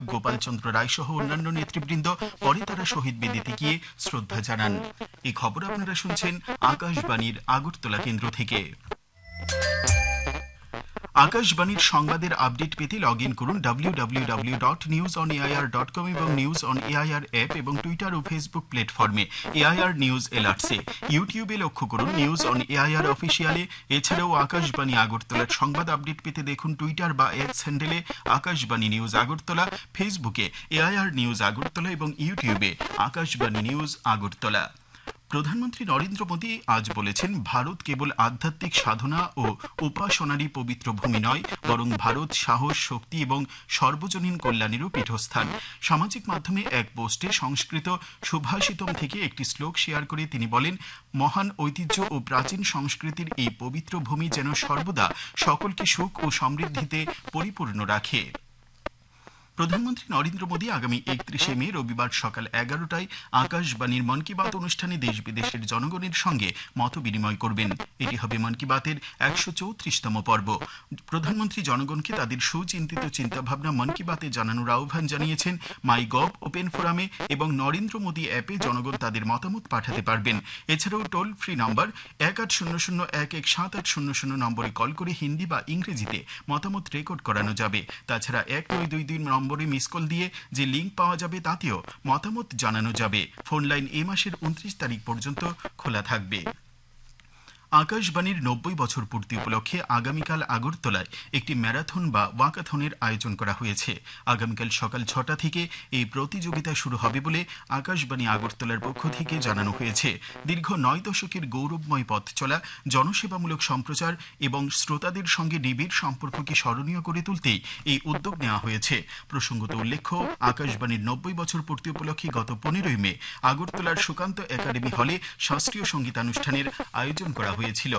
গোপালচন্দ্র রায় সহ অন্যান্য নেতৃবৃন্দ পরে তারা শহীদ বেদিতে গিয়ে শ্রদ্ধা জানান। এই খবর আপনারা শুনছেন আকাশবাণীর আগরতলা কেন্দ্র থেকে। আকাশবাণীর সংবাদের আপডেট পেতে লগ ইন করুন www.newsonair.com এবং নিউজ অন এআইআর অ্যাপ এবং টুইটার ও ফেসবুক প্ল্যাটফর্মে এআইআর নিউজ অ্যালার্টসে। ইউটিউবে লক্ষ্য করুন নিউজ অন এআইআর অফিসিয়ালে। এছাড়াও আকাশবাণী আগরতলার সংবাদ আপডেট পেতে দেখুন টুইটার বা এক্স হ্যান্ডেলে আকাশবাণী নিউজ আগরতলা, ফেসবুকে এআইআর নিউজ আগরতলা এবং ইউটিউবে আকাশবাণী নিউজ আগরতলা। প্রধানমন্ত্রী নরেন্দ্র মোদী আজ বলেছেন, ভারত কেবল আধ্যাত্মিক সাধনা ও উপাসনারই পবিত্র ভূমি নয়, বরং ভারত সাহস, শক্তি এবং সর্বজনীন কল্যাণেরও পীঠস্থান। সামাজিক মাধ্যমে এক পোস্টে সংস্কৃত সুভাষিতম থেকে একটি শ্লোক শেয়ার করে তিনি বলেন, মহান ঐতিহ্য ও প্রাচীন সংস্কৃতির এই পবিত্র ভূমি যেন সর্বদা সকলকে সুখ ও সমৃদ্ধিতে পরিপূর্ণ রাখে। প্রধানমন্ত্রী নরেন্দ্র মোদী আগামী 31শে মে রবিবার সকাল 11টায় আকাশবাণীর মন কি বাত অনুষ্ঠানে দেশ বিদেশের জনগণের সঙ্গে মত বিনিময় করবেন। এটি হবে মন কি বাতের 134তম পর্ব। প্রধানমন্ত্রী জনগণকে তাদের সুচিন্তিত চিন্তাভাবনা মন কি বাতে জানানোর আহ্বান জানিয়েছেন। মাই গভ ওপেন ফোরামে এবং নরেন্দ্র মোদী অ্যাপে জনগণ তাদের মতামত পাঠাতে পারবেন। এছাড়াও টোল ফ্রি নম্বর 1800117800 নম্বরে কল করে হিন্দি বা ইংরেজিতে মতামত রেকর্ড করানো যাবে। তাছাড়া 1922 নম্বরে মিস কল দিয়ে যে লিঙ্ক পাওয়া যাবে তাতেও মতামত জানানো যাবে। ফোন লাইন এই মাসের 29 তারিখ পর্যন্ত খোলা থাকবে। আকাশবাণীর 90 বছর পূর্তি উপলক্ষে আগামীকাল আগরতলায় একটি ম্যারাথন বা ওয়াকাথনের আয়োজন করা হয়েছে। আগামীকাল সকাল 6টা থেকে এই প্রতিযোগিতা শুরু হবে বলে আকাশবাণী আগরতলার পক্ষ থেকে জানানো হয়েছে। দীর্ঘ 9 দশকের গৌরবময় পথ চলা, জনসেবামূলক সম্প্রচার এবং শ্রোতাদের সঙ্গে নিবিড় সম্পর্ককে স্মরণীয় করে তুলতেই এই উদ্যোগ নেওয়া হয়েছে। প্রসঙ্গত উল্লেখ্য, আকাশবাণীর 90 বছর পূর্তি উপলক্ষে গত 15ই মে আগরতলার সুকান্ত একাডেমি হলে শাস্ত্রীয় সঙ্গীতানুষ্ঠানের আয়োজন করা হয়েছিল।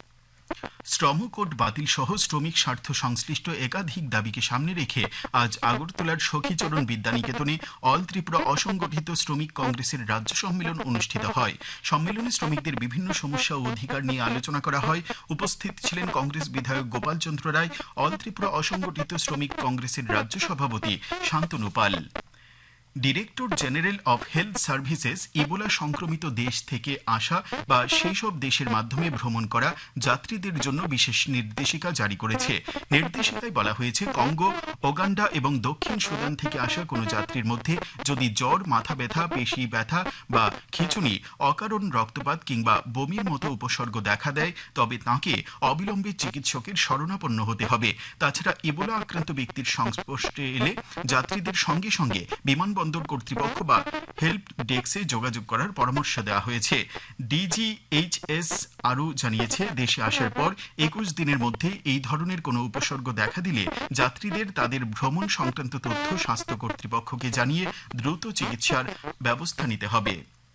শ্রম কোড বাতিল সহ শ্রমিক স্বার্থ সংশ্লিষ্ট একাধিক দাবিকে সামনে রেখে আজ আগরতলার সখীচরণ বিদ্যানিকেতনে অল ত্রিপুরা অসংগঠিত শ্রমিক কংগ্রেসের রাজ্য সম্মেলন অনুষ্ঠিত হয়। সম্মেলনে শ্রমিকদের বিভিন্ন সমস্যা ও অধিকার নিয়ে আলোচনা করা হয়। উপস্থিত ছিলেন কংগ্রেস বিধায়ক গোপালচন্দ্র রায়, অল ত্রিপুরা অসংগঠিত শ্রমিক কংগ্রেসের রাজ্য সভাপতি শান্তনু পাল। Director general of health services Ebola সংক্রমিত দেশ থেকে আসা বা সেই সব দেশের মাধ্যমে ভ্রমণ করা যাত্রীদের জন্য বিশেষ নির্দেশিকা জারি করেছে। নির্দেশিকায় বলা হয়েছে, কঙ্গো, ওগান্ডা এবং দক্ষিণ সুদান থেকে আসা কোনো যাত্রীর মধ্যে যদি জ্বর, মাথা ব্যথা, পেশি ব্যথা বা খিঁচুনি, অকারণ রক্তপাত কিংবা বমির মতো উপসর্গ দেখা দেয়, তবে তাঁকে অবিলম্বে চিকিৎসকের শরণাপন্ন হতে হবে। তাছাড়া ইবোলা আক্রান্ত ব্যক্তির সংস্পর্শে এলে যাত্রীদের সঙ্গে সঙ্গে বিমানবন্দর কর্তৃপক্ষ বা হেল্প ডেস্কে যোগাযোগ করার পরামর্শ দেওয়া হয়েছে। ডিজিএইচএস আরও জানিয়েছে, দেশে আসার পর 21 দিনের মধ্যে এই ধরনের কোনো উপসর্গ দেখা দিলে যাত্রীদের তাদের ভ্রমণ সংক্রান্ত তথ্য স্বাস্থ্য কর্তৃপক্ষকে জানিয়ে দ্রুত চিকিৎসার ব্যবস্থা নিতে হবে।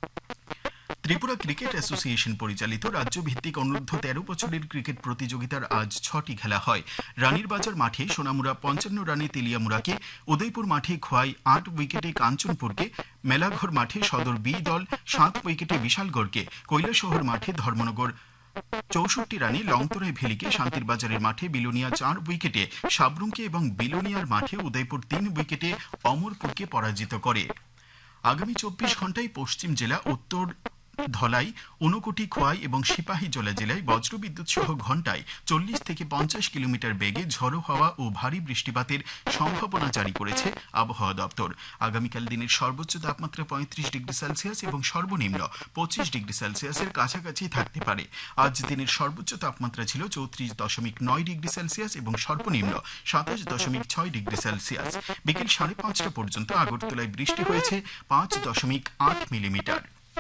ত্রিপুরা ক্রিকেট অ্যাসোসিয়েশন পরিচালিত রাজ্যভিত্তিক অনূর্ধ্ব 13 বছরের ক্রিকেট প্রতিযোগিতার আজ 6টি খেলা হয়। রানীর বাজার মাঠে সোনামুড়া 55 রানে তেলিয়ামুড়াকে, উদয়পুর মাঠে খোয়াই 8 উইকেটে কাঞ্চনপুরকে, মেলাঘর মাঠে সদর বি দল 7 উইকেটে বিশালগড়কে, কৈলাসহর মাঠে ধর্মনগর 64 রানে লংতরাই ভ্যালিকে, শান্তির বাজারের মাঠে বিলোনিয়া 4 উইকেটে সাবরুমকে এবং বিলোনিয়ার মাঠে উদয়পুর 3 উইকেটে অমরপুরকে পরাজিত করে। আগামী 24 ঘন্টায় পশ্চিম জেলা, উত্তর ধলাই, ঊনকোটি, খোয়াই এবং সিপাহীজলা জেলায় বজ্রবিদ্যুৎ সহ ঘন্টায় 40 থেকে 50 কিলোমিটার বেগে ঝড়ো হাওয়া ও ভারী বৃষ্টিপাতের সম্ভাবনা জারি করেছে আবহাওয়া দপ্তর। আগামীকাল দিনের সর্বোচ্চ তাপমাত্রা 35 ডিগ্রি সেলসিয়াস এবং সর্বনিম্ন 25 ডিগ্রি সেলসিয়াসের কাছাকাছি থাকতে পারে। আজ দিনের সর্বোচ্চ তাপমাত্রা ছিল 34.9 ডিগ্রি সেলসিয়াস এবং সর্বনিম্ন 27.6 ডিগ্রি সেলসিয়াস। বিকেল 5:30 পর্যন্ত আগরতলায় বৃষ্টি হয়েছে 5.8 মিলিমিটার।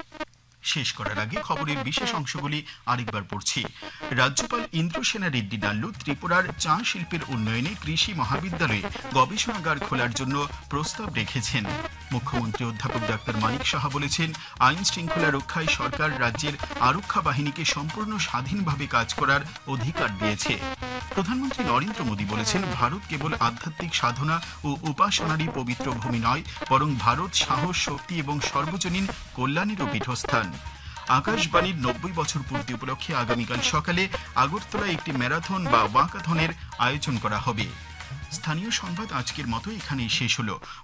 শেষ করার আগে খবরের বিশেষ অংশগুলি আরেকবার পড়ছি। রাজ্যপাল ইন্দ্রসেনা রেড্ডি নাল্লু ত্রিপুরার চা শিল্পের উন্নয়নে কৃষি মহাবিদ্যালয়ে গবেষণাগার খোলার জন্য প্রস্তাব রেখেছেন। মুখ্যমন্ত্রী অধ্যাপক ডাক্তার মানিক সাহা বলেছেন, আইন শৃঙ্খলা রক্ষায় সরকার রাজ্যের আরক্ষা বাহিনীকে সম্পূর্ণ স্বাধীনভাবে কাজ করার অধিকার দিয়েছে। প্রধানমন্ত্রী নরেন্দ্র মোদী বলেছেন, ভারত কেবল আধ্যাত্মিক সাধনা ও উপাসনারই পবিত্র ভূমি নয়, বরং ভারত সাহস, শক্তি এবং সর্বজনীন কল্যাণেরও পীঠস্থান। আকাশবাণীর 90 বছর পূর্তি উপলক্ষে আগামীকাল সকালে আগরতলায় একটি ম্যারাথন বা ওয়াকাথনের আয়োজন করা হবে। স্থানীয় সংবাদ আজকের মতো এখানেই শেষ হলো।